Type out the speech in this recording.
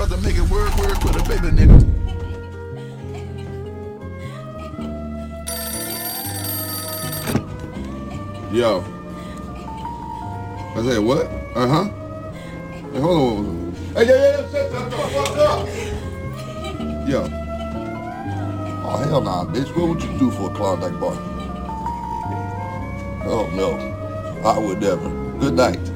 brother make it word with a baby nigga. Yo. I said, what? Uh-huh. Hey, hold on. Hey, yeah, shut the fuck up. Yo. Oh, hell nah, bitch. What would you do for a Klondike bar? Oh, no. I would never. Good night.